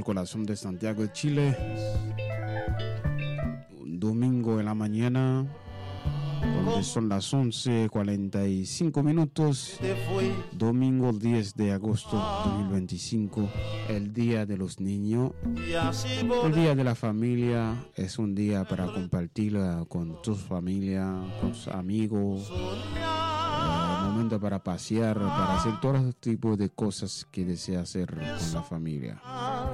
corazón de Santiago de Chile. Un domingo en la mañana, donde son las 11:45 minutos. Domingo 10 de agosto 2025, el Día de los Niños, el Día de la Familia. Es un día para compartirla con tu familia, con tus amigos. Momento para pasear, para hacer todos los tipos de cosas que desea hacer con la familia.